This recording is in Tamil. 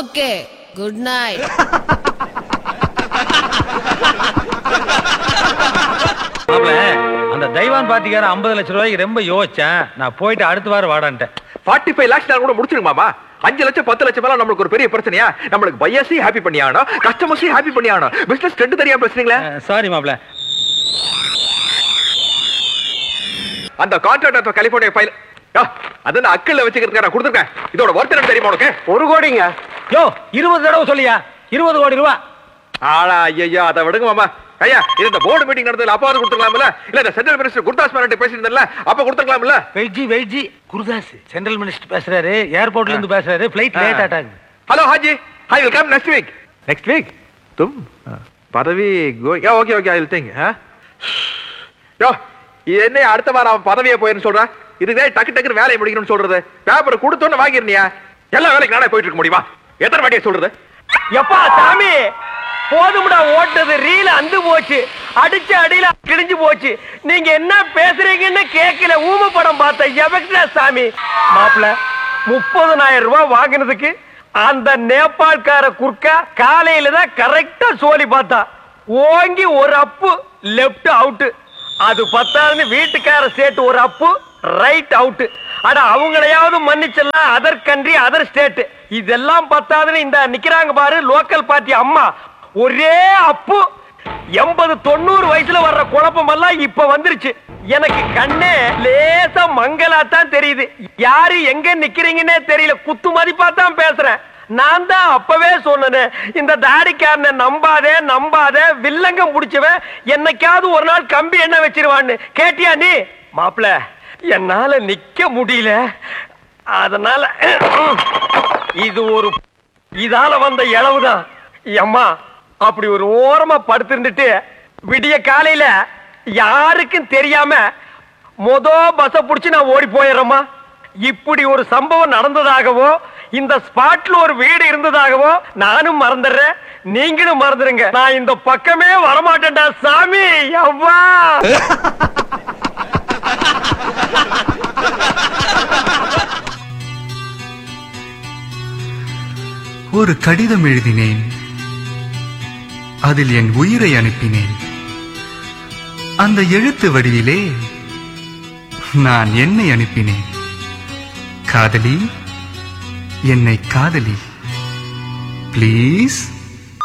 Okay, good night. அந்த தெய்வான் பாத்திக்கார 50 லட்சம் ரூபாய்க்கு ரொம்ப யோசிச்சேன். நான் போயிட்டு அடுத்த வாரம் வாடான்ட்டேன். 45 lakhs கூட முடிச்சிருங்க மாமா. 5 லட்சம் 10 லட்சம் எல்லாம் நம்மளுக்கு ஒரு பெரிய பிரச்சனையா? நம்மளுக்கு பையர்ஸையும் ஹாப்பி பண்ணி ஆகணும், கஸ்டமர்ஸையும் ஹாப்பி பண்ணி ஆகணும். பிசினஸ் ட்ரெண்ட் தெரியாம பேசுறீங்களா? சாரி மாப்ள. அந்த கான்ட்ராக்ட் கலிபோர்னியா ஃபைல் அத நான் அக்கல்ல வச்சுக்கிறதுக்கு நான் கொடுத்துருக்கேன். இதோட ஒர்த் என்ன தெரியுமா உனக்கு? 1 கோடிங்க. யோ 20 தடவை சொல்லியா? 20 கோடி ரூபா. ஆளா ஐயா, அதை விடுங்க மாமா. ஐயா, இது இந்த போர்டு மீட்டிங் நடந்ததுல அப்பாவது கொடுத்துக்கலாம்ல? இல்ல இந்த சென்ட்ரல் மினிஸ்டர் குர்தாஸ் மேனன் பேசியிருந்தல அப்ப கொடுத்துக்கலாம்ல? வெயிட்ஜி குர்தாஸ் சென்ட்ரல் மினிஸ்டர் பேசுறாரு, ஏர்போர்ட்ல இருந்து பேசுறாரு, flight late ஆட்டாங்க. Hello Haji, I will come next week. Next week तुम பதவி yeah okay I will think. யோ என்ன அடுத்த வாரம் அவன் பதவியே போயின்னு சொல்ற? இதுவே டக்கு டக்குன்னு வேலையை முடிக்கணும்னு சொல்றது. பேப்பர் கொடுத்தோன்னு வாங்கிருனியா? எல்லா வேலைக்கு நானே போயிட்டு இருக்க முடியுமா? எத்தனை வாட்டியை சொல்றது? எப்பா சாமி, போதும்டா ஓட்டது. ரீல அந்து போச்சு, அடிச்ச அடியில கிழிஞ்சு போச்சு. நீங்க என்ன பேசுறீங்கன்னு கேட்கல. ஊம படம் பார்த்த எவக்டா சாமி. மாப்பிள்ள 30,000 ரூபாய் வாங்கினதுக்கு அந்த நேபாள்கார குர்க்கா காலையில தான் கரெக்டா சோலி பார்த்தா. ஓங்கி ஒரு அப்பு லெப்ட் அவுட். அது பத்தாதுன்னு வீட்டுக்கார சேர்த்து ஒரு அப்பு ரைட் அவுட். அட அவங்களையாவது மன்னிச்சலாம், அதர் கண்ட்ரி அதர் ஸ்டேட். இதெல்லாம் பத்தாதுன்னு இந்த நிக்கிறாங்க பாரு லோக்கல் பார்ட்டி அம்மா, ஒரே அப்பு. 80-90 வயசுல வர்ற குழப்பம் எல்லாம் இப்ப வந்துருச்சு. எனக்கு கண்ணே லேசா மங்கலாத்தான் தெரியுது. யாரு எங்க நிக்கிறீங்கன்னே தெரியல. குத்து மதிப்பா தான் பேசுறேன். நான் தான் அப்பவே சொன்னேன், இந்த தாடிக்காரனை நம்பாதே, வில்லங்கம் முடிச்சவன் என்னைக்காவது ஒரு நாள் கம்பி என்ன வச்சிருவான்னு. கேட்டியா நீ? மாப்பிள என்னால நிக்க முடியல, அதனால இது ஒரு இதால வந்த இளவுதான். அம்மா அப்படி ஒரு ஓரமா படுத்திருந்துட்டு விடிய காலையில யாருக்கும் தெரியாம பஸ்ஸ புடிச்சு நான் ஓடி போயிடுறேம்மா. இப்படி ஒரு சம்பவம் நடந்ததாகவோ இந்த ஸ்பாட்ல ஒரு வீடு இருந்ததாகவோ நானும் மறந்துடுறேன், நீங்களும் மறந்துடுங்க. நான் இந்த பக்கமே வரமாட்டேன்டா சாமி. அவ்வா ஒரு கடிதம் எழுதினேன், அதில் என் உயிரை அனுப்பினேன். அந்த எழுத்து வடிவிலே நான் என்னை அனுப்பினேன். காதலி, என்னை காதலி, ப்ளீஸ்